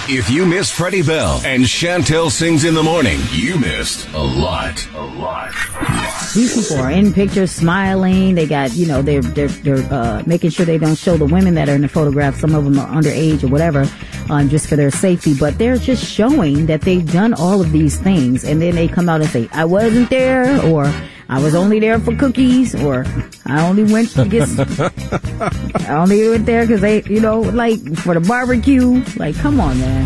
If you missed Freddie Bell and Chantel Sings in the Morning, you missed a lot. These people are in pictures smiling. They got, they're making sure they don't show the women that are in the photograph. Some of them are underage or whatever, just for their safety. But they're just showing that they've done all of these things. And then they come out and say, I wasn't there, or I was only there for cookies, or I only went to get, I only went there because they, like for the barbecue. Like, come on, man.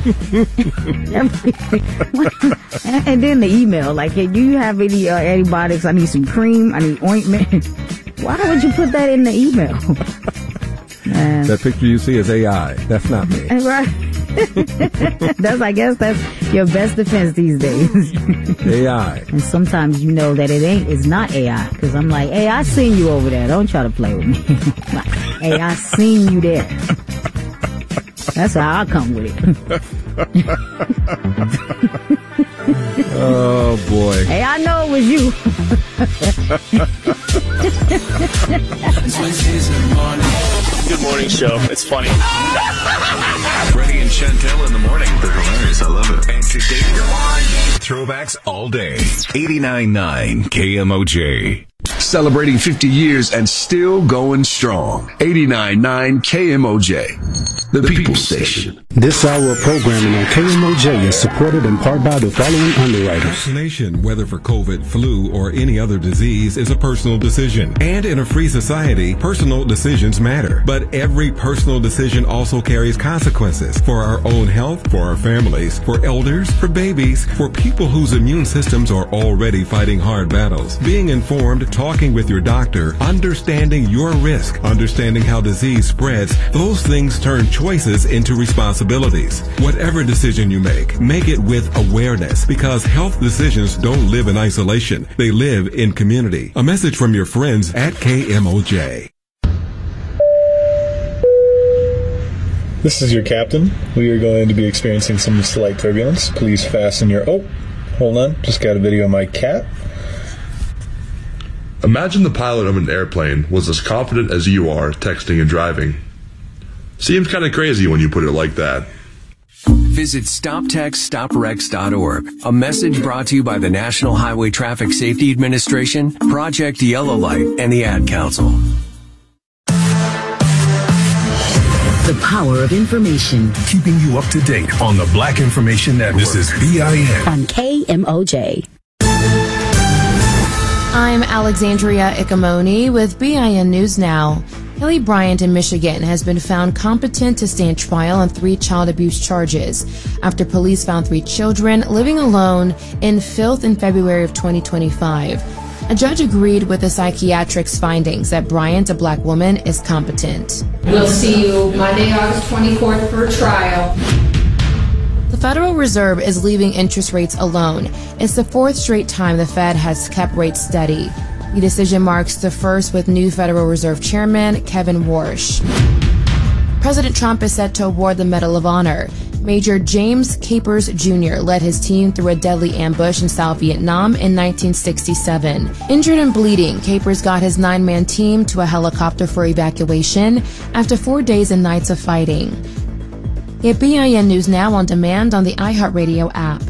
And then the email, like, hey, do you have any antibiotics? I need some cream. I need ointment. Why would you put that in the email? Man. That picture you see is AI. That's not me. Right. I guess that's your best defense these days. AI. And sometimes you know that it's not AI. Because I'm like, hey, I seen you over there. Don't try to play with me. Hey, I seen you there. That's how I come with it. Oh, boy. Hey, I know it was you. Good morning show. It's funny. Freddie and Chantel in the morning. They're hilarious. I love it. And today, throwbacks all day. 89.9 KMOJ. Celebrating 50 years and still going strong. 89.9 KMOJ. The People's Station. This hour of programming on KMOJ is supported in part by the following underwriters. Vaccination, whether for COVID, flu, or any other disease, is a personal decision. And in a free society, personal decisions matter. But every personal decision also carries consequences for our own health, for our families, for elders, for babies, for people whose immune systems are already fighting hard battles. Being informed, talking with your doctor, understanding your risk, understanding how disease spreads, those things turn choices into responsibilities. Whatever decision you make it with awareness, because health decisions don't live in isolation. They live in community. A message from your friends at KMOJ. This is your captain. We are going to be experiencing some slight turbulence. Please fasten your... Oh, hold on. Just got a video of my cat. Imagine the pilot of an airplane was as confident as you are texting and driving. Seems kind of crazy when you put it like that. Visit StopTextStopWrecks.org. A message brought to you by the National Highway Traffic Safety Administration, Project Yellow Light, and the Ad Council. The power of information. Keeping you up to date on the Black Information Network. This is BIN. On KMOJ. I'm Alexandria Icamoni with BIN News Now. Kelly Bryant in Michigan has been found competent to stand trial on 3 child abuse charges after police found 3 children living alone in filth in February of 2025. A judge agreed with the psychiatric's findings that Bryant, a black woman, is competent. We'll see you Monday, August 24th for trial. The Federal Reserve is leaving interest rates alone. It's the 4th straight time the Fed has kept rates steady. The decision marks the first with new Federal Reserve Chairman Kevin Warsh. President Trump is set to award the Medal of Honor. Major James Capers Jr. led his team through a deadly ambush in South Vietnam in 1967. Injured and bleeding, Capers got his 9-man team to a helicopter for evacuation after 4 days and nights of fighting. Get BIN News Now on demand on the iHeartRadio app.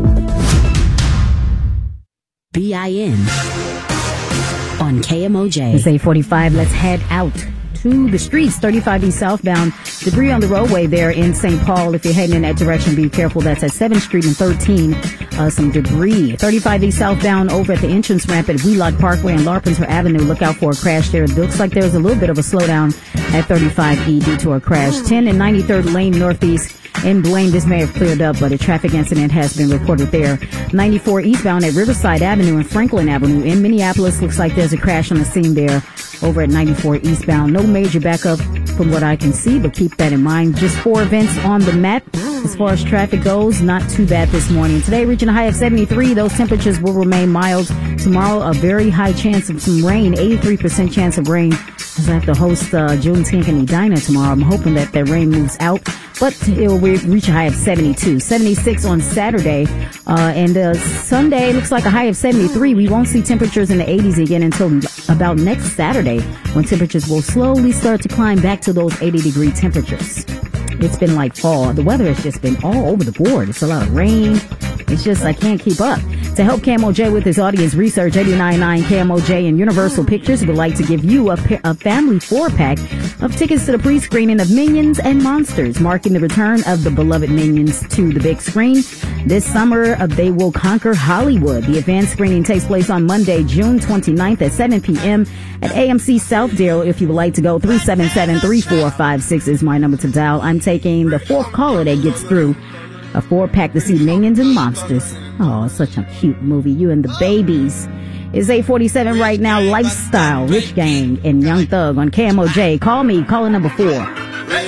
BIN on KMOJ. It's 8:45. Let's head out to the streets. 35 East southbound. Debris on the roadway there in St. Paul. If you're heading in that direction, be careful. That's at 7th Street and 13. Some debris. 35 East southbound over at the entrance ramp at Wheelock Parkway and Larpenteur Avenue. Look out for a crash there. It looks like there's a little bit of a slowdown at 35E due to a crash. 10 and 93rd Lane Northeast. In Blaine, this may have cleared up, but a traffic incident has been reported there. 94 eastbound at Riverside Avenue and Franklin Avenue in Minneapolis. Looks like there's a crash on the scene there over at 94 eastbound. No major backup from what I can see, but keep that in mind. Just 4 events on the map. As far as traffic goes, not too bad this morning. Today, reaching a high of 73. Those temperatures will remain mild. Tomorrow, a very high chance of some rain, 83% chance of rain. As I have to host Juneteenth in Edina tomorrow. I'm hoping that rain moves out, but it will reach a high of 72. 76 on Saturday, and Sunday looks like a high of 73. We won't see temperatures in the 80s again until about next Saturday, when temperatures will slowly start to climb back to those 80-degree temperatures. it's been like fall. The weather has just been all over the board. It's a lot of rain. It's just, I can't keep up. To help KMOJ with his audience research, 89.9 KMOJ and Universal Pictures would like to give you a family 4-pack of tickets to the pre-screening of Minions and Monsters, marking the return of the beloved Minions to the big screen. This summer, They Will Conquer Hollywood. The advanced screening takes place on Monday, June 29th at 7 p.m. at AMC Southdale. If you would like to go, 377-3456 is my number to dial. I'm taking the 4th caller that gets through. A 4-pack to see Minions and Monsters. Oh, such a cute movie. You and the babies. It's 8:47 right now. Lifestyle, Rich Gang, and Young Thug on KMOJ. Call me. Caller number 4.